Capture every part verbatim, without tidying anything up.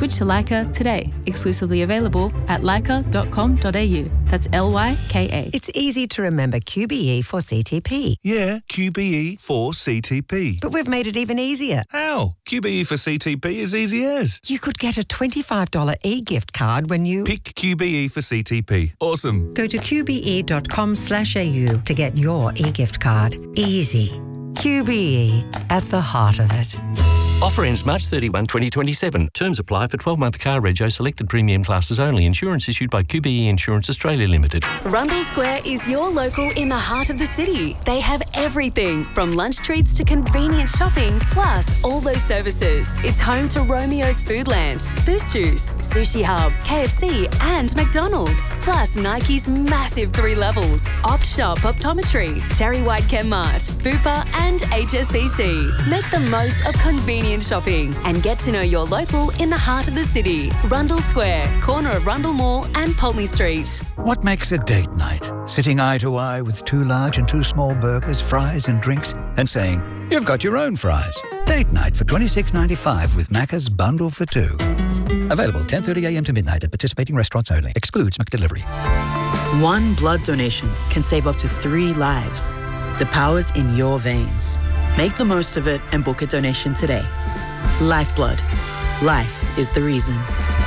Switch to Lyka today. Exclusively available at lyka dot com dot a u. That's L Y K A. It's easy to remember Q B E for C T P. Yeah, Q B E for C T P. But we've made it even easier. How? Q B E for C T P is easy as. You could get a twenty-five dollars e-gift card when you... Pick Q B E for C T P. Awesome. Go to Q B E dot com slash A U to get your e-gift card. Easy. Q B E, at the heart of it. Offer ends March thirty-first, twenty twenty-seven. Terms apply for twelve-month car rego selected premium classes only. Insurance issued by Q B E Insurance Australia Limited. Rundle Square is your local in the heart of the city. They have everything from lunch treats to convenient shopping, plus all those services. It's home to Romeo's Foodland, Boost Juice, Sushi Hub, K F C and McDonald's. Plus Nike's massive three levels, Opt Shop Optometry, Cherry White Chemmart, Bupa and H S B C. Make the most of convenient shopping and get to know your local in the heart of the city. Rundle Square, corner of Rundle Mall and Pulteney Street. What makes a date night? Sitting eye to eye with two large and two small burgers, fries and drinks, and saying, "You've got your own fries." Date night for twenty-six ninety-five with Macca's Bundle for Two. Available ten thirty a m to midnight at participating restaurants only. Excludes McDelivery. One blood donation can save up to three lives. The power's in your veins. Make the most of it and book a donation today. Lifeblood. Life is the reason.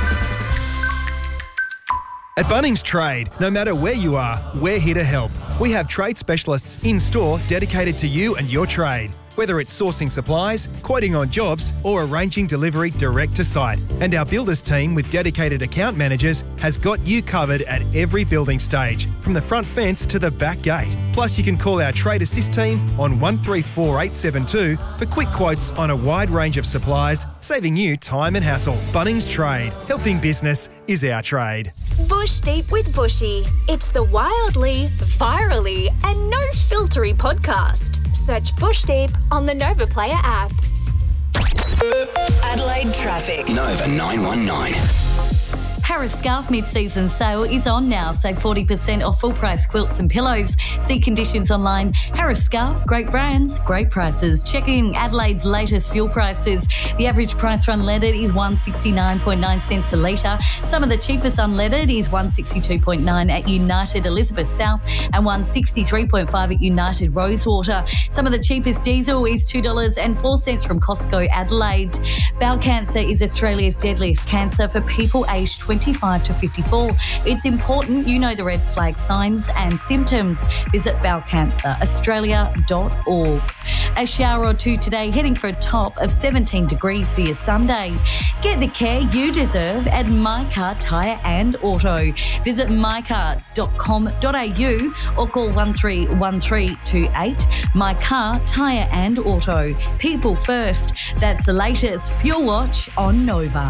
At Bunnings Trade, no matter where you are, we're here to help. We have trade specialists in-store dedicated to you and your trade. Whether it's sourcing supplies, quoting on jobs, or arranging delivery direct to site. And our builders team with dedicated account managers has got you covered at every building stage, from the front fence to the back gate. Plus, you can call our Trade Assist team on one three four eight seven two for quick quotes on a wide range of supplies, saving you time and hassle. Bunnings Trade. Helping business is our trade. Bush Deep with Bushy. It's the wildly, virally, and no filtery podcast. Search Bush Deep on the Nova Player app. Adelaide traffic. Nova nine one nine. Harris Scarf mid-season sale is on now. Save forty percent off full-price quilts and pillows. See conditions online. Harris Scarf, great brands, great prices. Checking Adelaide's latest fuel prices. The average price for unleaded is one sixty-nine point nine cents a litre. Some of the cheapest unleaded is one sixty-two point nine at United Elizabeth South and one sixty-three point five at United Rosewater. Some of the cheapest diesel is two dollars and four cents from Costco Adelaide. Bowel cancer is Australia's deadliest cancer for people aged twenty-five to fifty-four. It's important you know the red flag signs and symptoms. Visit bowel cancer australia dot org. A shower or two today, heading for a top of seventeen degrees for your Sunday. Get the care you deserve at My Car Tyre and Auto. Visit my car dot com dot a u or call one three one three two eight. My Car Tyre and Auto. People first. That's the latest Fuel Watch on Nova.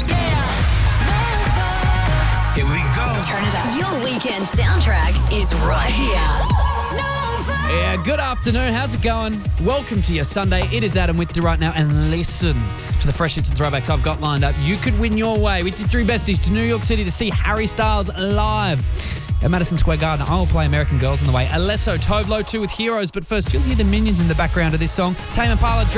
Here we go. Turn it up. Your weekend soundtrack is right here. Yeah, good afternoon. How's it going? Welcome to your Sunday. It is Adam with you right now, and listen to the fresh hits and throwbacks I've got lined up. You could win your way with your three besties to New York City to see Harry Styles live at Madison Square Garden. I will play American Girls on the way. Alesso, Tovlo two with Heroes, but first you'll hear the Minions in the background of this song. Tame Impala,